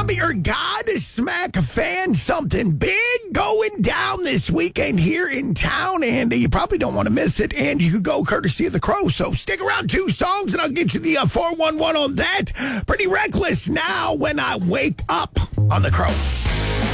Zombie or Godsmack fan, something big going down this weekend here in town, and you probably don't want to miss it, and you could go courtesy of the Crow, so stick around 2 songs, and I'll get you the 411 on that. Pretty reckless now when I wake up on the Crow.